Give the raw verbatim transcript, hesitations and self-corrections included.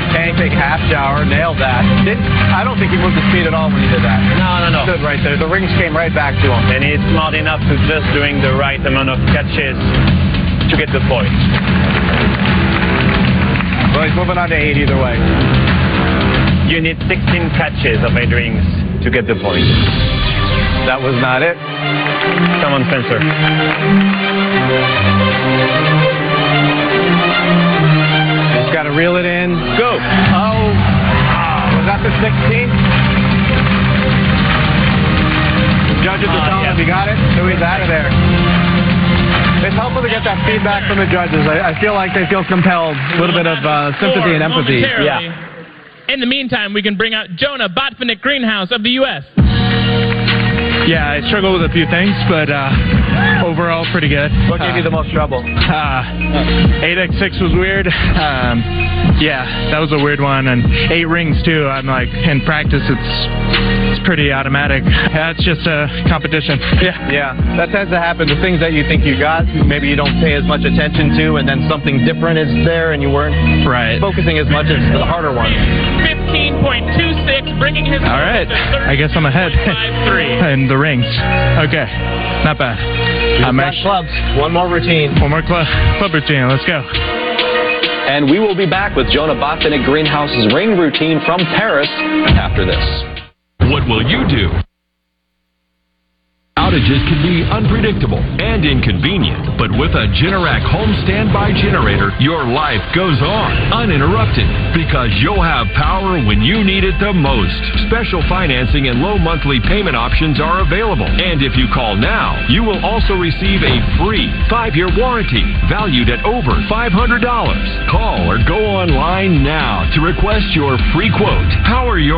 pancake half shower, nailed that. Didn't, I don't think he moved the speed at all when he did that. No, no, no. Stood right there. The rings came right back to him. And he's smart enough to just doing the right amount of catches to get the point. Well, he's moving on to eight either way. You need sixteen catches of eight rings to get the point. That was not it. Come on, Spencer. Just got to reel it in. Go. Oh, was that the sixteen? The judges are Uh, telling yeah. him he got it, so he's out of there. It's helpful to get that feedback from the judges. I, I feel like they feel compelled. A little bit of uh, sympathy and empathy. Momentarily. Yeah. In the meantime, we can bring out Jonah Botvinnik Greenhouse of the U S Yeah, I struggled with a few things, but uh, overall pretty good. What gave uh, you the most trouble? Uh, eight by six was weird. Um, yeah, that was a weird one. And eight rings, too. I'm like, in practice, it's it's pretty automatic. That's just a competition. Yeah. Yeah, that tends to happen. The things that you think you got, maybe you don't pay as much attention to, and then something different is there, and you weren't Right. focusing as much as the harder ones. fifteen point two six, bringing his All right. I guess I'm ahead. And the rings. Okay. Not bad. I'm Back actually, clubs. One more routine. one more club, club routine. Let's go. And we will be back with Jonah Botvinnik Greenhouse's ring routine from Paris after this. What will you do? Outages can be unpredictable and inconvenient, but with a Generac home standby generator, your life goes on uninterrupted because you'll have power when you need it the most. Special financing and low monthly payment options are available, and if you call now, you will also receive a free five-year warranty valued at over five hundred dollars. Call or go online now to request your free quote. Power your